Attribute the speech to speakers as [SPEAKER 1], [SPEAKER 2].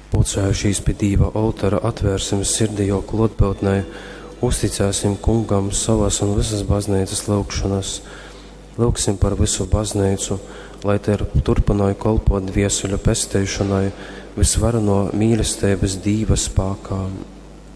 [SPEAKER 1] Pulcējušies pie Dīva oltara, atvērsim sirdī jau klotpeltnei, uzticēsim kungam savas un visas baznīcas lūgšanas. Lūgsim par visu baznīcu, lai te turpināja kolpot viesuļu pestīšanai, visvarano mīlestības Dīva spākām.